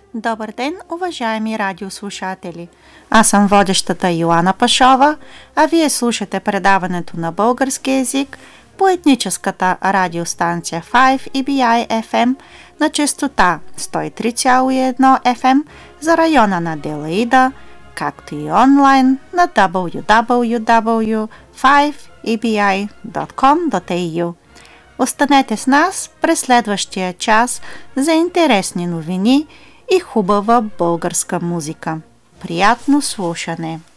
Добър ден, уважаеми радиослушатели! Аз съм водещата Йоана Пашова, а вие слушате предаването на български език по етническата радиостанция 5EBI FM на честота 103,1 FM за района на Делаида, както и онлайн на www.5ebi.com.au. Останете с нас през следващия час за интересни новини и хубава българска музика. Приятно слушане!